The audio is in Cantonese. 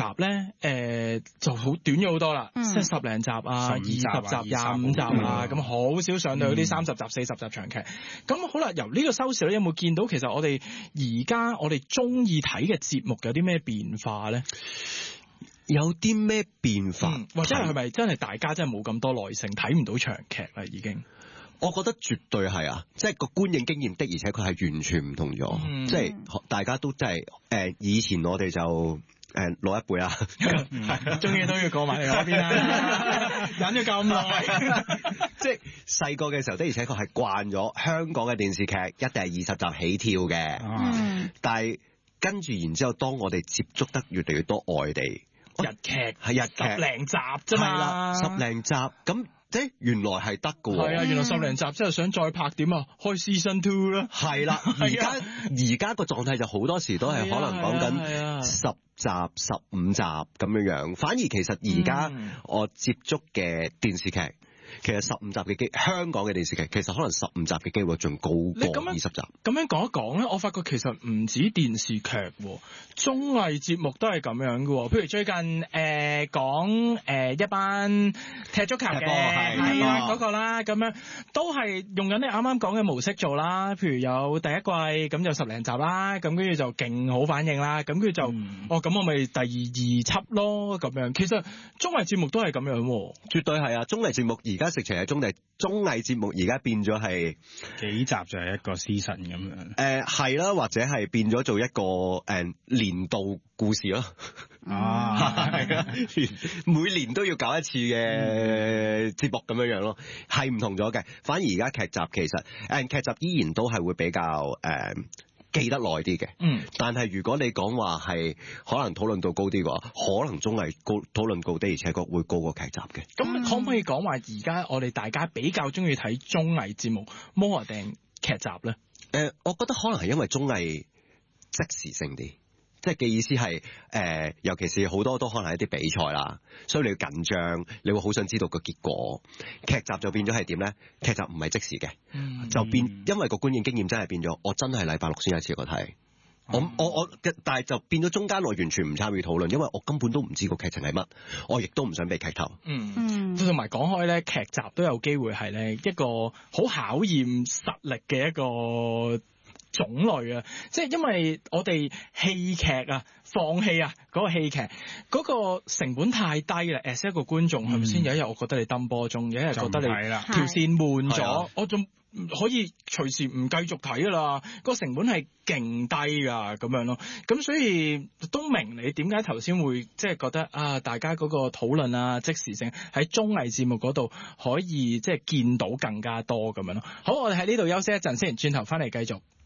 咧，就好短咗好多啦，即係10零集啊、20集、25集啊，咁好少上到啲30集、40集長劇。咁好啦，由呢個收視率有冇見到其實我哋而家我哋中意睇嘅節目有啲咩變化咧？ 有啲咩變化？ 或者係咪真係大家真係冇咁多耐性睇唔到長劇啦已經？ 我覺得絕對係啊，即係個觀影經驗的，而且佢係完全唔同咗。即係大家都真係以前我哋就老一輩啦， 終於都要過埋嚟嗰邊啦，忍咗咁耐。 即係細個嘅時候的，而且確係慣咗香港嘅電視劇一定係20集起跳嘅。但係跟住然之後，當我哋接觸得越嚟越多外地日劇，係日劇 10零集啫嘛 ，10零集咁。即係原來係得㗎喎， 係啊，原來10零集之後想再拍點啊，開 season 2啦， 係啦，而家個狀態就好多時都係可能講緊10集、15集咁樣，反而其實而家我接觸嘅電視劇。其實15集嘅香港嘅電視劇，其實可能15集嘅機會仲高過20集。咁樣講一講咧，我發覺其實唔止電視劇，綜藝節目都係咁樣嘅。譬如最近講一班踢足球嘅係啊嗰個啦，咁樣都係用緊你啱啱講嘅模式做啦。譬如有第一季咁就10零集啦，咁跟住就勁好反應啦，咁跟住就咁我咪第2輯咯咁樣。其實綜藝節目都係咁樣， 絕對係啊！綜藝節目而家直情係綜藝節目，而家變咗係幾集就係一個 season 咁樣。 係啦，或者係變咗做一個年度故事咯。係啊，每年都要搞一次嘅節目咁樣咯，係唔同咗嘅。反而而家劇集其實劇集依然都係會比較記得耐啲嘅，但係如果你講話係可能討論度高啲嘅話，可能綜藝討論高啲，而且會高過劇集嘅。 咁可唔可以講話而家我哋大家比較中意睇綜藝節目more定劇集咧？ 我覺得可能係因為綜藝即時性啲。即係嘅意思係尤其是好多都可能係一啲比賽啦，所以你要緊張，你會好想知道個結果。劇集就變咗係點咧？劇集唔係即時嘅，就變因為個觀影經驗真係變咗，我真係禮拜六先一次過睇。我但係就變咗中間我完全唔參與討論，因為我根本都唔知個劇情係乜，我亦都唔想被劇透。 同埋講開咧，劇集都有機會係咧一個好考驗實力嘅一個種類啊，即係因為我哋戲劇啊，放棄啊嗰個戲劇嗰個成本太低啦。as 一個觀眾係咪先？有一日我覺得你抌波鐘，有一日覺得你條線悶咗，我仲可以隨時唔繼續睇噶啦。個成本係勁低噶咁樣咯。咁所以都明你點解頭先會即係覺得啊，大家嗰個討論啊，即時性喺綜藝節目嗰度可以即係見到更加多咁樣咯。好，我哋喺呢度休息一陣先，轉頭翻嚟繼續。